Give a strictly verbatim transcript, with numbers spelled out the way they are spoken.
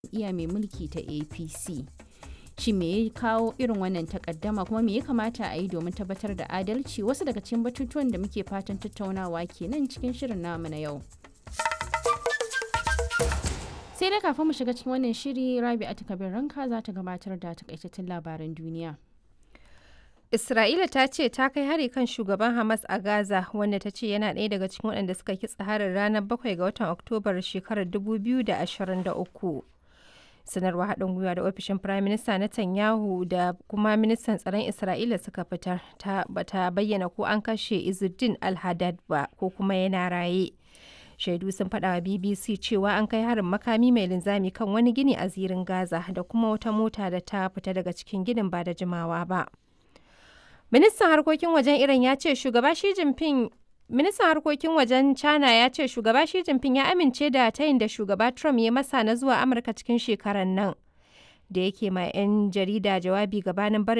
jam'iyya mai mulki ta A P C. Shi me ya kawo irin wannan takaddama kuma me ya kamata a yi domin tabbatar da adalci? Wasu daga cikin batutuwan da muke fatan tattaunawa kenan cikin shirin namu na yau. Sai dai kafin mu shiga cikin wannan shiri, Rabi'atu Kabir Ranka za ta gabatar da takaitattun labaran duniya. Isra'ila ta ce ta kai hari kan shugaban Hamas a Gaza, wanda ta ce yana ɗaya daga cikin waɗanda suka kitsa harin ranar bakwai ga watan Oktobar shekarar dubu biyu da ashirin da uku. Sanarwar haɗin gwiwa da ofishin Firayim Minista Netanyahu da kuma ministan tsaron Isra'ila suka fitar ta bata bayyana ko an kashe Izzuddin al-Haddad ba ko kuma yana raye. Shaidu sun faɗa wa B B C cewa an kai harin makami mai linzami kan wani gini a zirin Gaza da kuma wata mota da ta fita daga cikin ginin ba da jimawa ba. Ministan harkokin wajen Iran ya ce shugaba Xi Jinping Ministan harkokin wajen China ya ce shugaba Xi Jinping ya amince da tayin da shugaba Trump ya masa na zuwa Amurka cikin shekarar nan. Da yake ma 'yan jarida jawabi gabanin barin